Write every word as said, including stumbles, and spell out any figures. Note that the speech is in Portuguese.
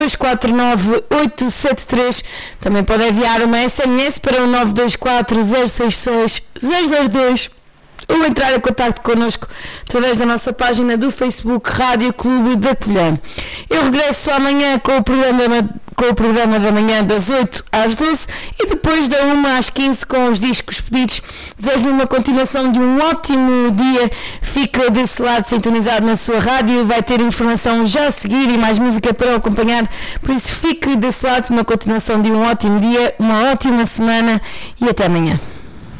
dois quatro nove oito sete três. Também pode enviar uma S M S para o nove dois quatro zero seis seis zero zero dois ou entrar em contato connosco através da nossa página do Facebook Rádio Clube da Covilhã. Eu regresso amanhã com o programa, com o programa da manhã das oito às doze e depois da uma às quinze com os discos pedidos. Desejo-lhe uma continuação de um ótimo dia. Fica desse lado sintonizado na sua rádio, vai ter informação já a seguir e mais música para o acompanhar. Por isso fique desse lado, uma continuação de um ótimo dia, uma ótima semana e até amanhã.